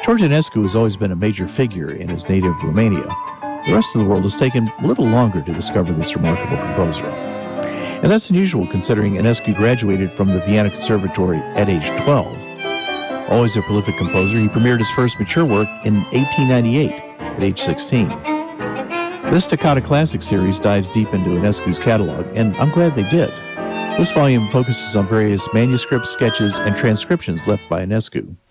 George Enescu has always been a major figure in his native Romania. The rest of the world has taken a little longer to discover this remarkable composer. And that's unusual considering Enescu graduated from the Vienna Conservatory at age 12. Always a prolific composer, he premiered his first mature work in 1898 at age 16. This Toccata Classic series dives deep into Enescu's catalog, and I'm glad they did. This volume focuses on various manuscripts, sketches, and transcriptions left by Enescu.